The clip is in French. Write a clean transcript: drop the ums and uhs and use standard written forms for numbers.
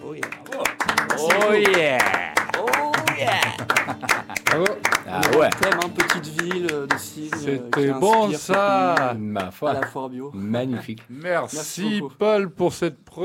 Oh yeah. Oh yeah. Oh yeah. Bravo. Ah ouais. Thème, hein, petite ville de Signe. C'était bon, ça. Ma À foi. la foire bio. Magnifique. Merci Merci beaucoup. Paul pour cette